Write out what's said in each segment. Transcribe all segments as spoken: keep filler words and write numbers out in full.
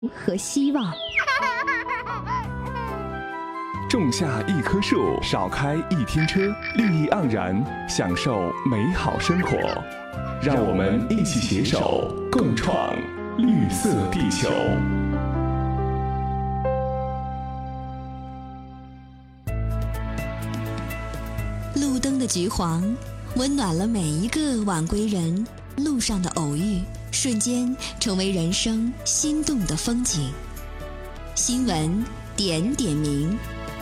和希望。 种下一棵树，少开一天车，绿意盎然，享受美好生活。让我们一起携手，共创绿色地球。 路灯的橘黄，温暖了每一个晚归人。路上的偶遇，瞬间成为人生心动的风景。新闻点点名。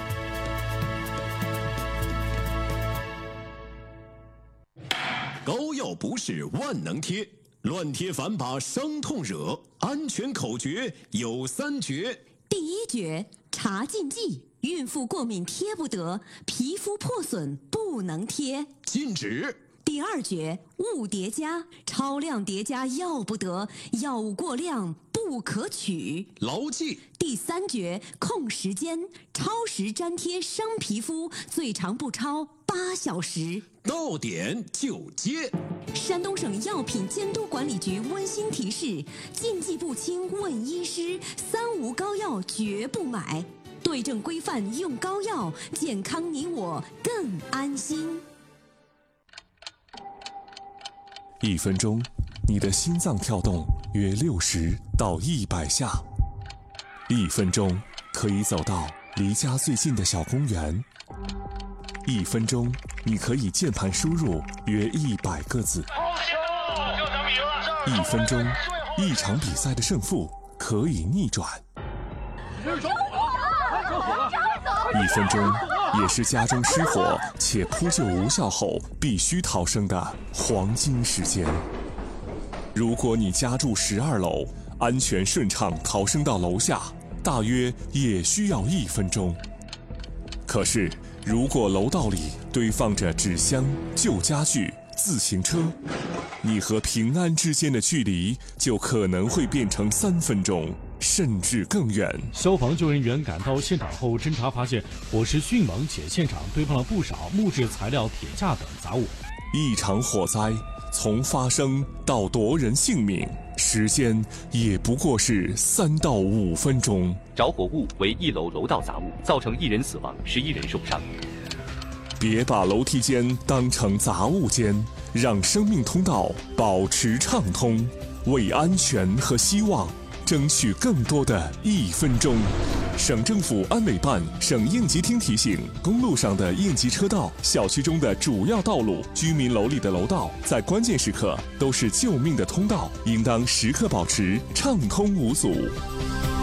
膏药不是万能贴，乱贴反把伤痛惹。安全口诀有三诀： 第一诀，查禁忌，孕妇过敏贴不得，皮肤破损不能贴。 禁止。 第二诀，物叠加，超量叠加要不得，药物过量不可取。 牢记。 第三诀，控时间，超时粘贴伤皮肤，最长不超八小时。 到点就接。 山东省药品监督管理局温馨提示：禁忌不清问医师，三无膏药绝不买。对症规范用膏药，健康你我更安心。 一分钟，你的心脏跳动约六十到一百下。一分钟可以走到离家最近的小公园。一分钟，你可以键盘输入约一百个字。一分钟，一场比赛的胜负可以逆转。一分钟，也是家中失火且扑救无效后必须逃生的黄金时间。如果你家住十二楼，安全顺畅逃生到楼下，大约也需要一分钟。可是，如果楼道里堆放着纸箱、旧家具、自行车，你和平安之间的距离就可能会变成三分钟，甚至更远。 消防救援员赶到现场后侦查发现，火势迅猛，且现场堆放了不少木质材料、铁架等杂物。 一场火灾从发生到夺人性命，时间也不过是三到五分钟。 着火物为一楼楼道杂物，造成一人死亡，十一人受伤。 别把楼梯间当成杂物间，让生命通道保持畅通，为安全和希望争取更多的一分钟。省政府安委办、省应急厅提醒：公路上的应急车道、小区中的主要道路、居民楼里的楼道，在关键时刻都是救命的通道，应当时刻保持畅通无阻。